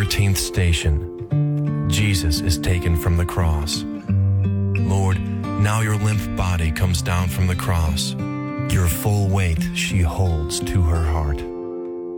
14th station. Jesus is taken from the cross. Lord, now your limp body comes down from the cross. Your full weight she holds to her heart.